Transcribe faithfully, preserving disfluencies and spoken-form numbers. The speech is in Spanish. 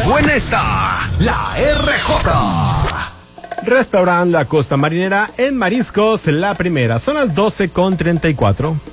buena está la R J. Restaurante La Costa Marinera en Mariscos La Primera. Son las doce con treinta y cuatro.